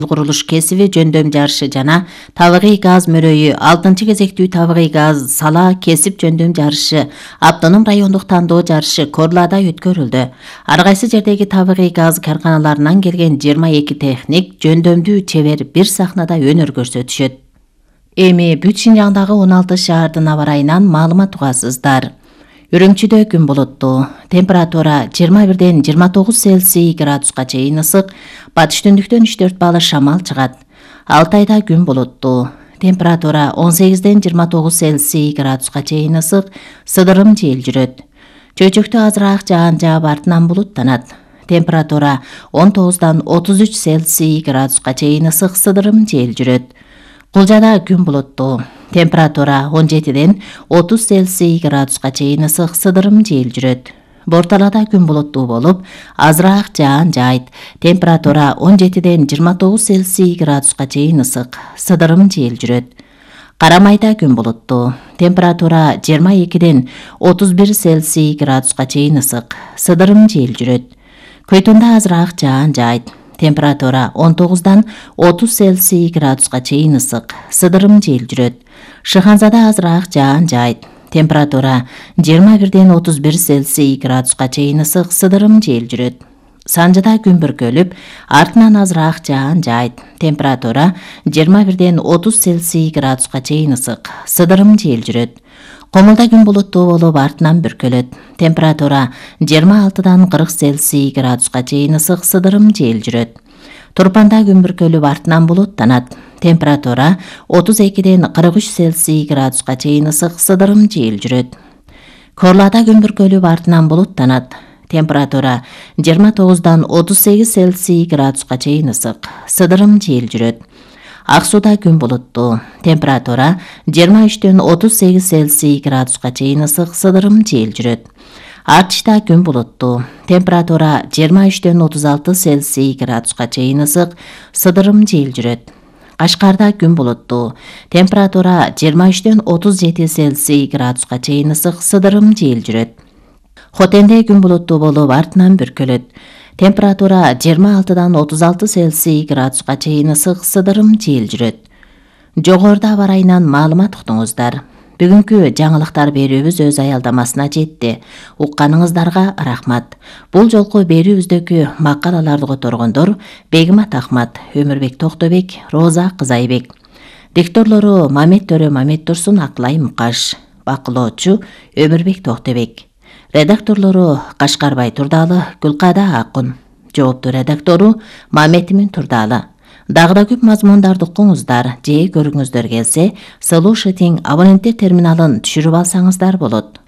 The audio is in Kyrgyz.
курулуш кесиби жөндөм жарышы жана табигый газ мөрөйү 6-кезектүү табигый газ сала кесип жөндөм жарышы автоном райондук тандоо жарышы Корлада өткөрүлдү. Ар кайсы жердеги табигый газ карканаларынан келген 22 техник жөндөмдүү чебер бир сахнада өнөр көрсөтүшөт. Эми бүт Шинжаңдагы 16 шаардын аба ырайынан маалымат угасыздар. Үрүмчүдө күн булуттуу. Температура 21ден 29 Цельсий градуска чейин ысык, батыш түндүктөн 3-4 балл шамал чыгат. Алтайда күн булуттуу. Температура 18ден 29 Цельсий градуска чейин ысык, сыдырым жел жүрөт. Чөйчөктө азыраак жаан жаап артынан булуттанат. Температура 19дан 33 Цельсий градуска чейин ысык, сыдырым жел жүрөт. Кулжада күн булуттуу. Температура 17ден 30 Цельсий градуска чейин ысык, сыдырым жел жүрөт. Борталада күн булуттуу болуп, азыраак жаан жаайт. Температура 17ден 29 Цельсий градуска чейин ысык, сыдырым жел жүрөт. Карамайда күн булуттуу. Температура 22ден 31 Цельсий градуска чейин ысык, сыдырым жел жүрөт. Көйтүндө азыраак жаан жаайт. Температура 19дан 30 Цельсий градуска чейин ысык, сыдырым жел жүрөт. Шыханзада азыраак жаан жаайт. Температура 21ден 31 Цельсий градуска чейин ысык, сыдырым жел жүрөт. Санжыда күн бүркөлүп, артынан азыраак жаан жаайт. Температура 21ден 30 Цельсий градуска чейин ысык, сыдырым жел жүрөт. Комулда күн булуттуу болуп, артынан бүркөлөт. Температура 26дан 40 Цельсий градуска чейин ысык, сыдырым жел жүрөт. Турпанда күн бүркөлүп, артынан булуттанат. Температура 32ден 43 Цельсий градуска чейин ысык, сыдырым жел жүрөт. Корлада күн бүркөлүп, артынан булуттанат. Температура 29дан 38 Цельсий градуска чейин ысык, сыдырым жел жүрөт. Аксууда күн булуттуу. Температура 23ден 38 Цельсий градуска чейин ысык, сыдырым жел жүрөт. Артышта күн булуттуу. Температура 23ден 36 Цельсий градуска чейин ысык, сыдырым жел жүрөт. Кашкарда күн булуттуу. Температура 23ден 37 Цельсий градуска чейин ысык, сыдырым жел жүрөт. Хотенде күн булуттуу болуп, артынан бүркөлөт. Температура 26дан 36 Цельсий градуска чейин ысык, сыдырым жел жүрөт. Жогоруда аба ырайынан маалымат уктуңуздар. Бүгүнкү жаңылыктар берүүбүз өз аялдамасына жетти. Укканыңыздарга рахмат. Бул жолку берүүбүздөгү макалаларды которгондор Бегимат Ахмат, Өмүрбек Токтобек, Роза Кызайбек. Дикторлору Мамет Төрө Мамет Турсун, Акылай Мукаш. Бакылоочу Өмүрбек Токтобек. Редакторлору Кашкарбай Турдалы, Гүлкада Акун. Жооптуу редактору Мамет Турдалы. Дагы да көп мазмундарды укуңуздар, же көрүңүздөр келсе, Слушатинг абоненттер терминалын түшүрүп алсаңыздар болот.